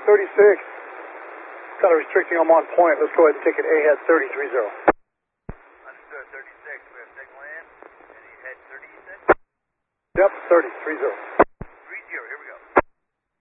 36. Kind of restricting them on point. Let's go ahead and take it AHEAD 3030. Understood, 36. We have signal in. Any head 30, you said? Yep, 3030.